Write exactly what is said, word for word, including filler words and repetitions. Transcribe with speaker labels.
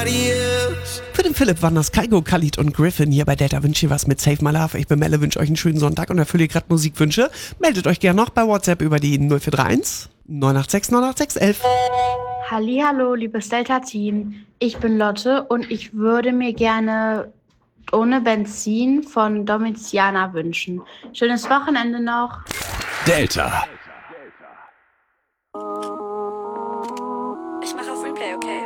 Speaker 1: Für den Philipp waren das Kaigo, Khalid und Griffin hier bei Delta. Wünsche ihr was mit Save My Love. Ich bin Melle, wünsche euch einen schönen Sonntag und erfülle gerade Musikwünsche. Meldet euch gerne noch bei WhatsApp über die null vier drei eins neun acht sechs neun acht sechs elf.
Speaker 2: Hallihallo, liebes Delta-Team. Ich bin Lotte und ich würde mir gerne Ohne Benzin von Domitiana wünschen. Schönes Wochenende noch.
Speaker 3: Delta.